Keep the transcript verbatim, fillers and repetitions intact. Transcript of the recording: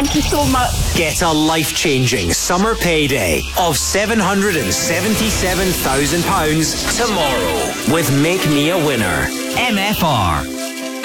Thank you so much. Get a life-changing summer payday of seven hundred seventy-seven thousand pounds tomorrow with Make Me a Winner. M F R.